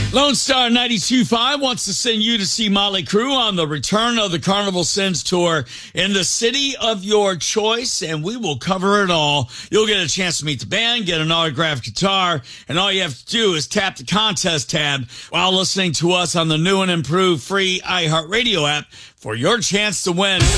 Lone Star 92.5 wants to send you to see Motley Crue on the return of the Carnival Sins tour in the city of your choice, and we will cover it all. You'll get a chance to meet the band, get an autographed guitar, and all you have to do is tap the contest tab while listening to us on the new and improved free iHeartRadio app for your chance to win.